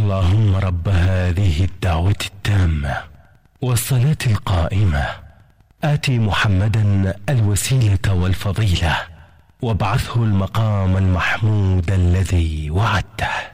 اللهم رب هذه الدعوة التامة والصلاة القائمة آتي محمدا الوسيلة والفضيلة وابعثه المقام المحمود الذي وعدته.